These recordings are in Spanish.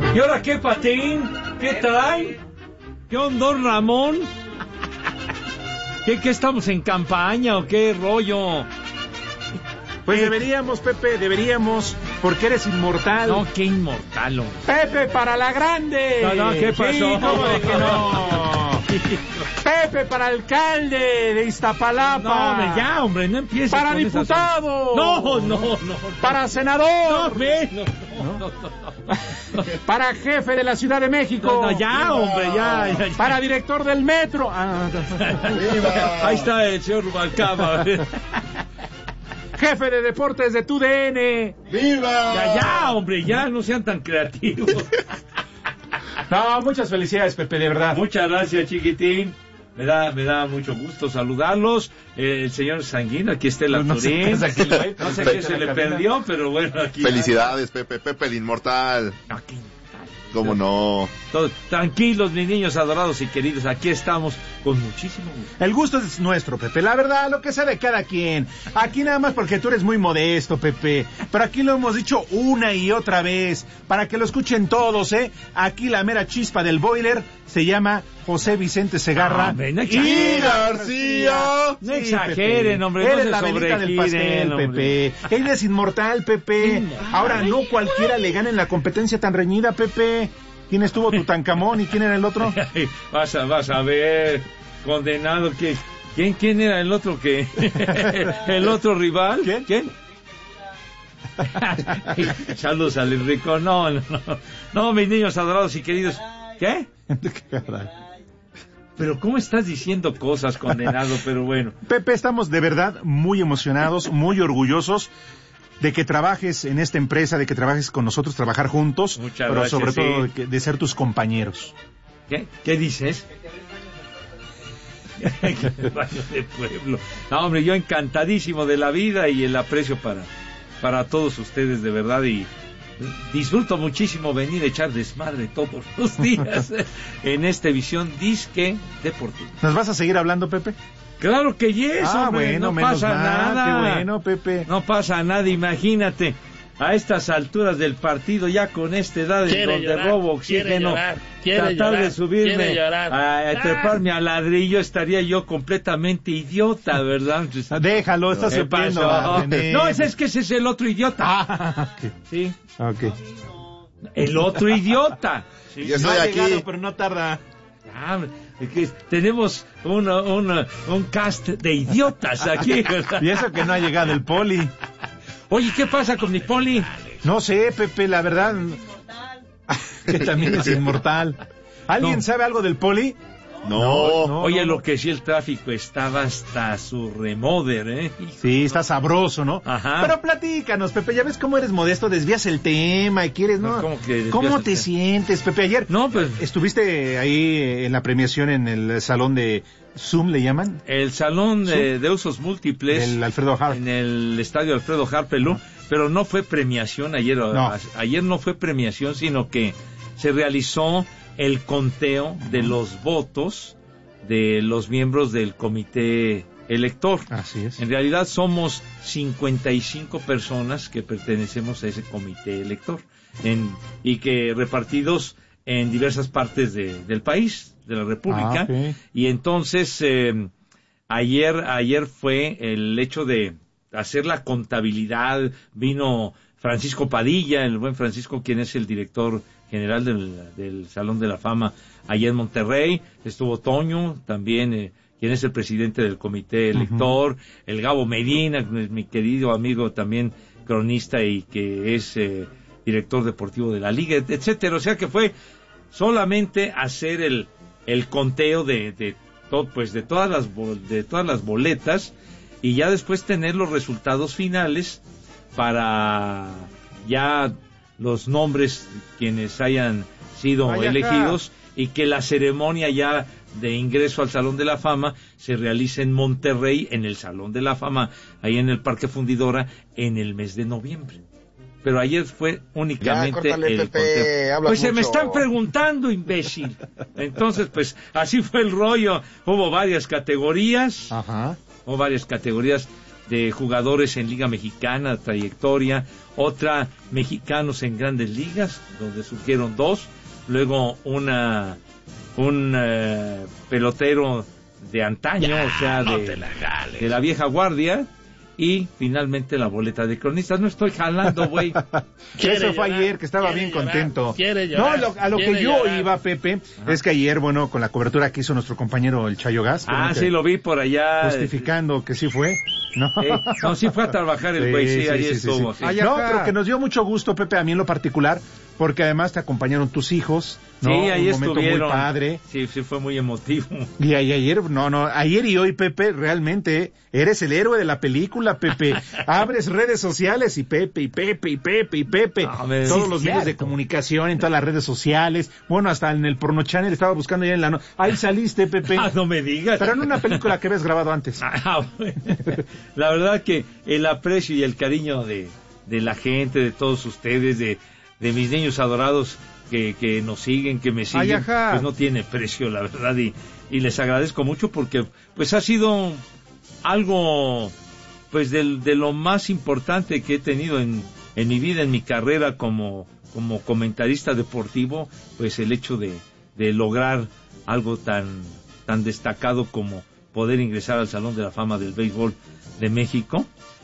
¿Y ahora qué, Patín? ¿Qué trae? ¿Qué onda, don Ramón? ¿Qué estamos en campaña o qué rollo? Pues deberíamos, Pepe, porque eres inmortal. No, qué inmortal. Pepe, para la grande. No, ¿qué pasó? Sí, ¿cómo de que no? Pepe, para alcalde de Iztapalapa. No, ya, hombre, no empieces. Para diputado. No. Para senador. No. Para jefe de la Ciudad de México. No, ya, hombre, ya. Para director del metro. Ahí está el señor Rubalcaba. Jefe de deportes de TUDN. ¡Viva! Ya, hombre, ya, no sean tan creativos. No, muchas felicidades, Pepe, de verdad. Muchas gracias, chiquitín. Me da mucho gusto saludarlos. El señor Sanguino, aquí está el Arturín. No sé qué se le perdió, pero bueno, aquí. Felicidades, Pepe el inmortal. Aquí. ¿Cómo no? Todos tranquilos, mis niños adorados y queridos, aquí estamos con muchísimo gusto. El gusto es nuestro, Pepe, la verdad, lo que sea de cada quien. Aquí nada más porque tú eres muy modesto, Pepe, pero aquí lo hemos dicho una y otra vez, para que lo escuchen todos, ¿eh? Aquí la mera chispa del boiler se llama José Vicente Segarra y García. No exageren, hombre, Eres no la se velita del pastel, Pepe. Él es inmortal, Pepe. Ahora no cualquiera le gana en la competencia tan reñida, Pepe. ¿Quién estuvo Tutankamón y quién era el otro? Vas a ver, condenado, que ¿quién era el otro que el otro rival? ¿Quién? Saludos al Enrico. No, mis niños adorados y queridos. ¿Qué? Pero ¿cómo estás diciendo cosas, condenado? Pero bueno. Pepe, estamos de verdad muy emocionados, muy orgullosos de que trabajes en esta empresa, de que trabajes con nosotros, trabajar juntos. Muchas pero gracias, sobre todo sí. de ser tus compañeros. ¿Qué dices? Baño de pueblo. No, hombre, yo encantadísimo de la vida y el aprecio para todos ustedes, de verdad, y disfruto muchísimo venir a echar desmadre todos los días en esta visión disque deportiva. ¿Nos vas a seguir hablando, Pepe? Claro que yes, hombre, bueno, no pasa nada. Qué bueno, Pepe. No pasa nada, imagínate, a estas alturas del partido, ya con esta edad en donde robo oxígeno, tratar de subirme a treparme al ladrillo, estaría yo completamente idiota, ¿verdad? Déjalo, estás supiendo. No, es que ese es el otro idiota. Okay. Sí. Okay. El otro idiota. Sí. Yo estoy aquí. Llegado, pero no tarda. Que tenemos un cast de idiotas aquí, ¿verdad? Y eso que no ha llegado el Poli. Oye, ¿qué pasa con mi Poli? No sé, Pepe, la verdad que también es inmortal. ¿Alguien sabe algo del Poli? No. Oye, lo que sí, el tráfico estaba hasta su remoder, ¿eh? Sí, está sabroso, ¿no? Ajá. Pero platícanos, Pepe, ya ves cómo eres modesto, desvías el tema y quieres, ¿no? ¿Cómo te sientes, Pepe? Ayer estuviste ahí en la premiación en el salón de Zoom, ¿le llaman? El salón de usos múltiples. El Alfredo Harp. En el estadio Alfredo Harpelú, pero no fue premiación ayer. No. Ayer no fue premiación, sino que se realizó el conteo de los votos de los miembros del comité elector. Así es. En realidad somos 55 personas que pertenecemos a ese comité elector y que repartidos en diversas partes del país, de la República. Okay. Y entonces ayer fue el hecho de hacer la contabilidad. Vino Francisco Padilla, el buen Francisco, quien es el director general del Salón de la Fama allá en Monterrey. Estuvo Toño también, quien es el presidente del comité elector. El Gabo Medina, mi querido amigo también cronista y que es director deportivo de la liga, etcétera. O sea que fue solamente hacer el conteo de todas las boletas, y ya después tener los resultados finales para ya los nombres quienes hayan sido elegidos, y que la ceremonia ya de ingreso al Salón de la Fama se realice en Monterrey, en el Salón de la Fama, ahí en el Parque Fundidora, en el mes de noviembre. Pero ayer fue únicamente el conteo. Pues se me están preguntando, imbécil. Entonces, pues así fue el rollo. Hubo varias categorías. Ajá. Hubo varias categorías de jugadores en Liga Mexicana, trayectoria, otra mexicanos en Grandes Ligas, donde surgieron 2, luego un pelotero de antaño, o sea, de la vieja guardia, y finalmente la boleta de cronistas. No estoy jalando, güey. Eso fue ayer, que estaba bien contento. No, a lo que yo iba, Pepe, es que ayer, bueno, con la cobertura que hizo nuestro compañero el Chayo Gas. Sí, lo vi por allá. Justificando que sí fue. No, no, sí fue a trabajar el güey, sí, ahí estuvo. Sí. No, pero que nos dio mucho gusto, Pepe, a mí en lo particular, porque además te acompañaron tus hijos, ¿no? Sí, ahí un momento estuvieron. Muy padre. Sí, fue muy emotivo. Y ayer, ayer y hoy, Pepe, realmente eres el héroe de la película, Pepe. Abres redes sociales y Pepe. Todos los medios de comunicación, en todas las redes sociales. Bueno, hasta en el Porno Channel estaba buscando ya en la ahí saliste, Pepe. No me digas. Pero en una película que habías grabado antes. Bueno. La verdad que el aprecio y el cariño de la gente, de todos ustedes, de mis niños adorados que nos siguen, que me siguen, pues no tiene precio, la verdad, y les agradezco mucho porque pues ha sido algo pues de lo más importante que he tenido en mi vida, en mi carrera como comentarista deportivo, pues el hecho de lograr algo tan destacado como poder ingresar al Salón de la Fama del Béisbol de México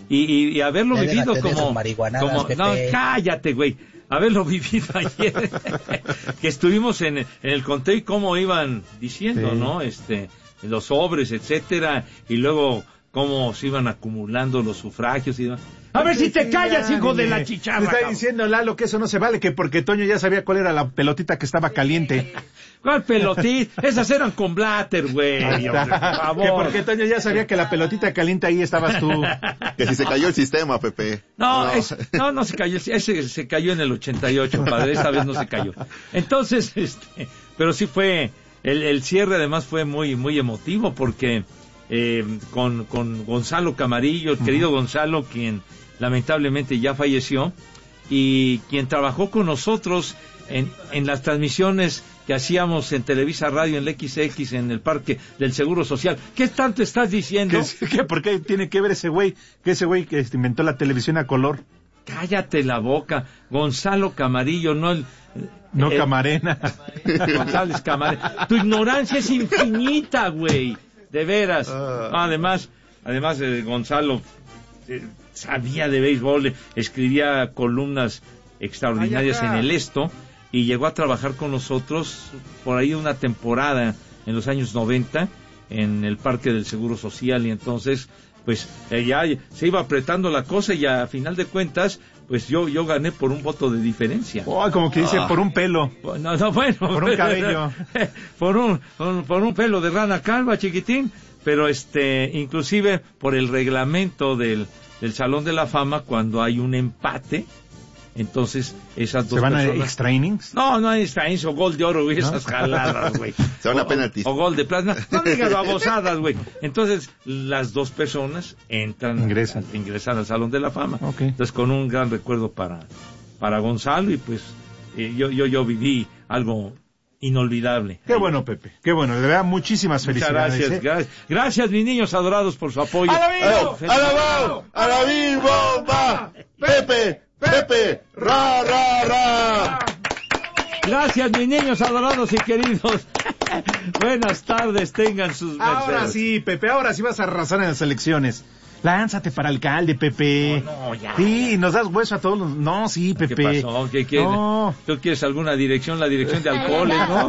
y haberlo vivido como no, cállate, güey. Haberlo vivido ayer, que estuvimos en el conteo y cómo iban diciendo, ¿no? Los sobres, etcétera, y luego cómo se iban acumulando los sufragios y demás. A ver si te callas, hijo de la chicharra. Te está diciendo Lalo que eso no se vale, que porque Toño ya sabía cuál era la pelotita que estaba caliente. ¿Cuál pelotita? Esas eran con Blatter, güey. Por favor. Que porque Toño ya sabía que la pelotita caliente ahí estabas tú. Que si se cayó el sistema, Pepe. No se cayó. Ese se cayó en el 88, padre. Esta vez no se cayó. Entonces, pero sí fue, el cierre además fue muy, muy emotivo porque con Gonzalo Camarillo, el querido Gonzalo, quien lamentablemente ya falleció, y quien trabajó con nosotros en las transmisiones que hacíamos en Televisa Radio, en el XX, en el Parque del Seguro Social. ¿Qué tanto estás diciendo? ¿Por qué tiene que ver ese güey? Que ese güey que inventó la televisión a color. Cállate la boca. Gonzalo Camarillo, Camarena. González Camarena. Tu ignorancia es infinita, güey. De veras. Además, Gonzalo sabía de béisbol, escribía columnas extraordinarias en el Esto, y llegó a trabajar con nosotros por ahí una temporada en los años 90 en el Parque del Seguro Social, y entonces pues ya se iba apretando la cosa y a final de cuentas pues yo gané por un voto de diferencia. Como que dice, por un pelo. No, bueno. Por un cabello. por un pelo de rana calva, chiquitín. Pero inclusive por el reglamento del Salón de la Fama, cuando hay un empate, entonces esas dos personas... ¿Se van a extra innings? No hay extra innings o gol de oro, güey, esas jaladas, güey. Se van a penaltis. O gol de plasma. No digas babosadas, güey. Entonces, las dos personas ingresan al Salón de la Fama. Okay. Entonces, con un gran recuerdo para Gonzalo, y pues yo viví algo inolvidable. Qué bueno, Pepe. Qué bueno. De verdad, muchísimas felicidades. Muchas gracias. Gracias, mis niños adorados, por su apoyo. ¡Alabao! ¡Alabim bomba! ¡Pepe! ¡Ra! Gracias, mis niños adorados y queridos. Buenas tardes, tengan sus mercedes. Ahora sí, Pepe, ahora sí vas a arrasar en las elecciones. Lánzate para alcalde, Pepe. No, ya. Sí, nos das hueso a todos los... No, sí, Pepe. ¿Qué pasó? ¿Qué quieres? No. ¿Tú quieres alguna dirección? La dirección de alcoholes, ¿no?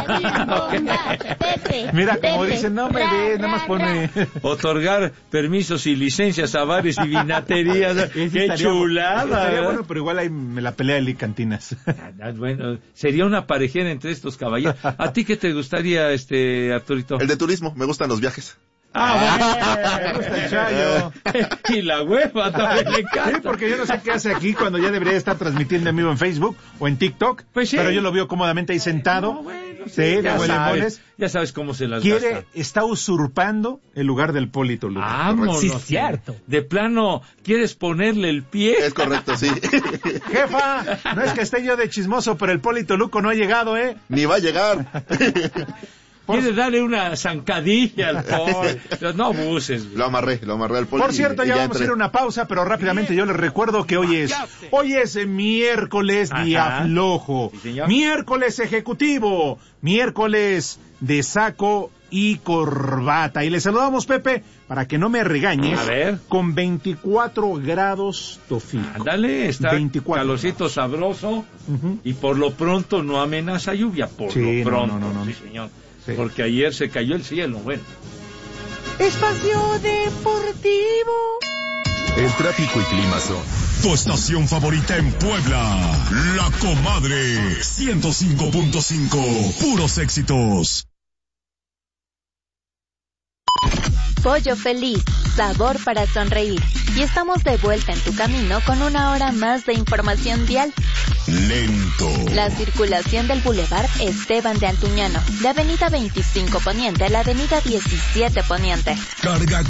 Pepe. Mira, como dicen, no me des, nada más pone... Otorgar permisos y licencias a bares y vinaterías. ¡Qué chulada! Estaría bueno, pero igual ahí me la pelea de Cantinas. Bueno, sería una parejera entre estos caballeros. ¿A ti qué te gustaría, Arturito? El de turismo, me gustan los viajes. Me gusta el Chayo. Y la hueva también le encanta. Sí, porque yo no sé qué hace aquí cuando ya debería estar transmitiendo en vivo en Facebook o en TikTok. Pues sí. Pero yo lo veo cómodamente ahí sentado. No, bueno, sí, ya sabes cómo se las quiere, gasta. está usurpando el lugar del Polito Lugo. Vámonos. Sí, cierto. De plano, ¿quieres ponerle el pie? Es correcto, sí. Jefa, no es que esté yo de chismoso, pero el Polito Luco no ha llegado, Ni va a llegar. quiere darle una zancadilla al pobre. No abuses. Lo amarré al poli. Por cierto, ya vamos a ir a una pausa, pero rápidamente yo les recuerdo que hoy es miércoles, día flojo, Sí, señor. miércoles ejecutivo, miércoles de saco y corbata. Y le saludamos, Pepe, para que no me regañes, A ver. con 24 grados Tofico. Ándale, está 24 calorcito sabroso Ujú. y por lo pronto no amenaza lluvia, por Sí, lo pronto, no. sí señor, Sí. porque ayer se cayó el cielo, bueno. Espacio Deportivo. El tráfico y clima son tu estación favorita en Puebla. La Comadre 105.5. Puros éxitos. Pollo Feliz, sabor para sonreír. Y estamos de vuelta en tu camino con una hora más de información vial. Lento. La circulación del Boulevard Esteban de Antuñano, de Avenida 25 Poniente a la Avenida 17 Poniente. Carga